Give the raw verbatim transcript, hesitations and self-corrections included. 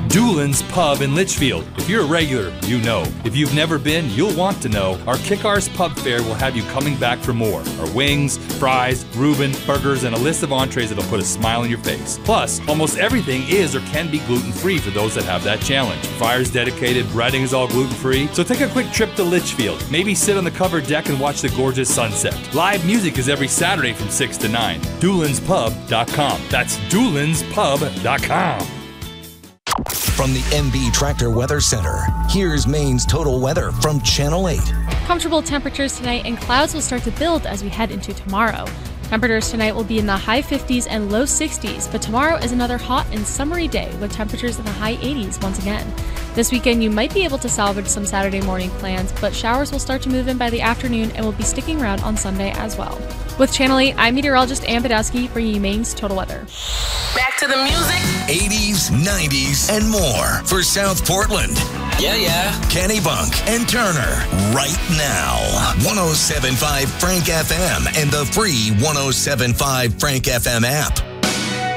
Doolin's Pub in Litchfield. If you're a regular, you know. If you've never been, you'll want to know. Our Kick-Arse Pub Fare will have you coming back for more. Our wings, fries, Reuben, burgers, and a list of entrees that'll put a smile on your face. Plus, almost everything is or can be gluten-free for those that have that challenge. Fire's dedicated, breading is all gluten-free. So take a quick trip to Litchfield. Maybe sit on the covered deck and watch the gorgeous sunset. Live music is every Saturday from six to nine. Doolins Pub dot com. That's Doolins Pub dot com. From the M B Tractor Weather Center, here's Maine's total weather from Channel eight. Comfortable temperatures tonight, and clouds will start to build as we head into tomorrow. Temperatures tonight will be in the high fifties and low sixties, but tomorrow is another hot and summery day with temperatures in the high eighties once again. This weekend, you might be able to salvage some Saturday morning plans, but showers will start to move in by the afternoon and will be sticking around on Sunday as well. With Channel eight, I'm meteorologist Ann Badowski, bringing you Maine's total weather. Back to the music. eighties, nineties, and more for South Portland. Yeah, yeah. Kennebunk and Turner right now. one oh seven point five Frank F M and the free one oh seven point five Frank F M app.